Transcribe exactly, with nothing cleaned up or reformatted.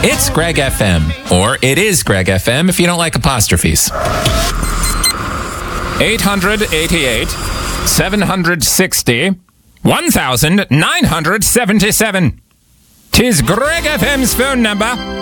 It's Greg F M, or it is Greg F M if you don't like apostrophes. eight eighty-eight, seven sixty, nineteen seventy-seven. Tis Greg F M's phone number.